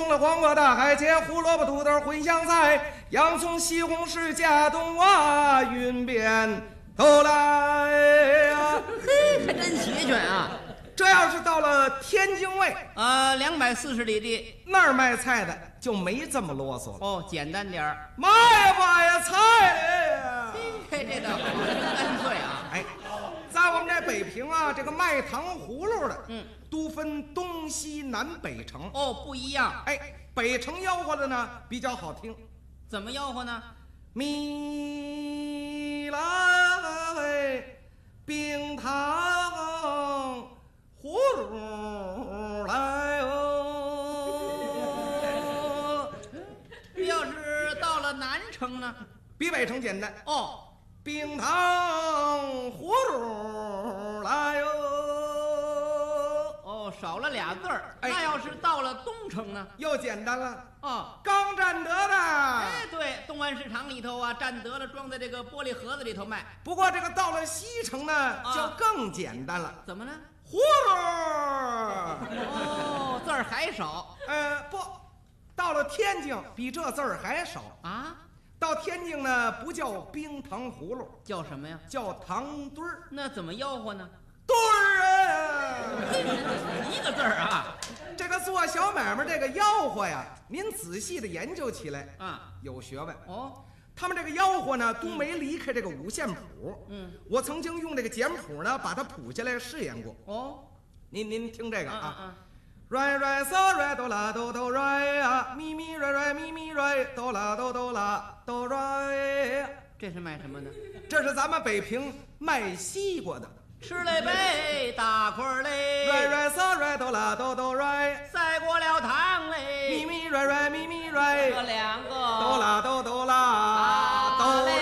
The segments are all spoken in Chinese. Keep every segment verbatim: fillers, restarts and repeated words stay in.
青了黄瓜大海茄，胡萝卜土豆茴香菜，洋葱西红柿加冬瓜，云边都来呀！ 嘿，还真齐全啊！ 这要是到了天津卫， 呃，两百四十里地那儿卖菜的就没这么啰嗦了。 哦，简单点儿。 卖呀卖呀，菜呀！ 嘿，这倒好，干脆啊！ 哎，在我们这北平啊，这个卖糖葫芦的， 嗯， 都分东西南北城。 哦，不一样。 哎，北城吆喝的呢比较好听， 怎么吆喝呢？ 米来冰糖葫芦来哦。 要是到了南城呢？ 比北城简单哦， 冰糖葫芦来哟。 哦，少了俩字儿。 哎那要是到了东城呢？ 又简单了， 哦， 刚占得的。 哎，对，东安市场里头啊，占得了，装在这个玻璃盒子里头卖。 不过这个到了西城呢， 啊就更简单了， 怎么呢？ 葫芦。 哦，字儿还少呃，不，到了天津比这字儿还少。 啊？ 到天津呢，不叫冰糖葫芦， 叫什么呀？ 叫糖墩儿。 那怎么吆喝呢？ 墩儿啊！ 一个字儿啊！ 这个做小买卖这个吆喝呀，您仔细的研究起来啊， 有学问。 哦， 他们这个吆喝呢，都没离开这个五线谱。 嗯， 我曾经用这个简谱呢，把它谱下来试验过。 哦， 您您听这个啊啊。 啊， 瑞瑞嗦瑞哆啦哆哆瑞呀，咪咪瑞瑞咪咪瑞，哆啦哆哆啦哆瑞。 这是卖什么的？ 这是咱们北平卖西瓜的。 吃嘞呗，大块儿嘞， 瑞瑞嗦瑞哆啦哆哆瑞， 赛过了糖嘞， 咪咪瑞瑞咪咪瑞， 这两个哆啦哆哆啦哆瑞。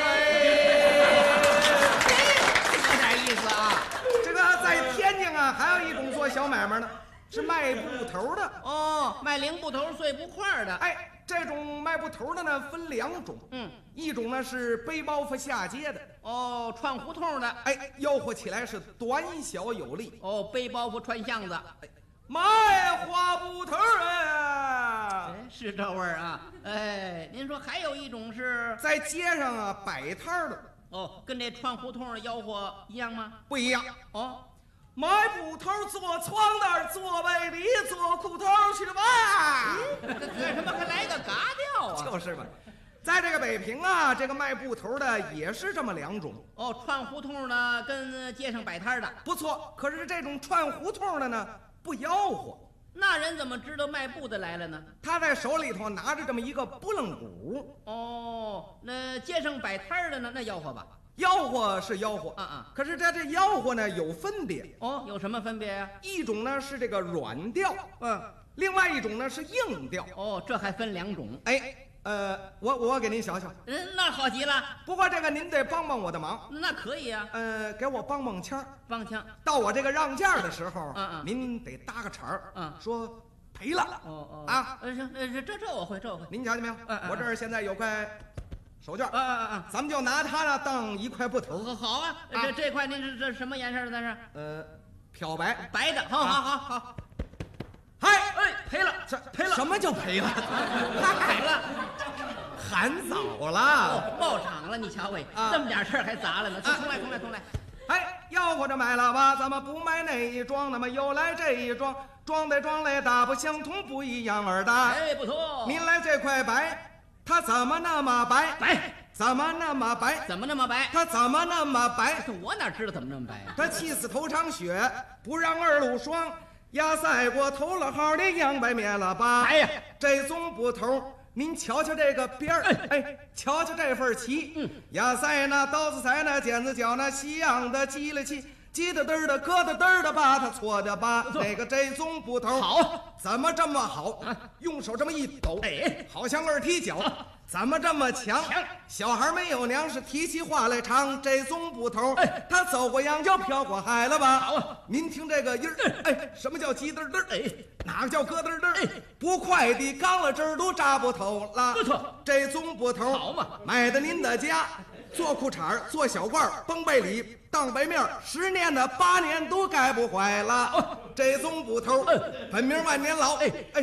有点意思啊。 这个在天津啊，还有一种做小买卖呢，是卖布头的。 哦，卖零布头、碎布块的。 哎，这种卖布头的呢，分两种。 嗯， 一种呢是背包袱下街的。 哦，串胡同的。 哎，吆喝起来是短小有力。 哦，背包袱穿巷子。 卖花布头啊！ 哎，是这味儿啊。哎，您说还有一种是在街上啊摆摊儿的。 哦，跟这串胡同的吆喝一样吗？ 不一样。 哦， 买布头做床单，做被里，做裤头去了吧？ 干什么还来个嘎调啊？ 就是吧。在这个北平啊，这个卖布头的也是这么两种。 哦，串胡同的跟街上摆摊的不错。可是这种串胡同的呢，不吆喝。 那人怎么知道卖布的来了呢？ 他在手里头拿着这么一个拨楞鼓。 哦，那街上摆摊的呢？那吆喝吧。 吆喝是吆喝， 啊啊， 可是这这吆喝呢有分别。 哦，有什么分别呀？ 一种呢是这个软调，嗯，另外一种呢是硬调。 哦，这还分两种。 哎，呃，我我给您想想。 嗯，那好极了。 不过这个您得帮帮我的忙。 那可以呀。 呃，给我帮帮腔儿。 帮腔。 到我这个让价的时候， 嗯嗯， 您得搭个茬儿， 嗯， 说赔了。 哦哦啊， 呃行，呃这这这我会，这我会。 您瞧见没有？ 嗯嗯， 我这儿现在有块手绢。 啊啊啊！ 咱们就拿它呢当一块布头。 好啊，这这块您是这什么颜色的？那是？ 呃，漂白。 白的。好好好好。 嗨， 哎，赔了， 这赔了。 什么叫赔了？ 赔了。 喊早了。 哦，爆场了，你瞧喂，这么点事儿还砸了呢。重来，重来，重来。 哎，吆喝着买了吧，咱们不买那一桩，那么又来这一桩，装的装来大不相同，不一样儿的。 哎，不错。 您来这块白，它怎么那么白？ 白。 怎么那么白？ 怎么那么白？ 它怎么那么白？ 我哪知道怎么那么白？ 它气死头场雪，不让二路霜。压赛过头了号的杨白面了吧？ 哎呀， 这种布头，您瞧瞧这个边儿，哎，瞧瞧这份漆。 嗯， 压赛呢，刀子赛呢，剪子脚呢，西洋的积了气，叽的嘚儿的，咯的嘚儿的，把它搓的吧。那个这种布头好， 怎么这么好？用手这么一抖，哎，好像二踢脚。怎么这么强？小孩没有娘，是提起话来唱。这种布头， 哎， 他走过洋就飘过海了吧？ 好啊， 您听这个音儿，哎，什么叫叽嘚嘚？哎，哪个叫咯嘚嘚？哎，不快的钢了针都扎不透了。 不错， 这种布头好嘛， 买的您的家，做裤衩做小褂绷背里当白面十年的八年都盖不坏了。这种布头，本名万年老。哎哎，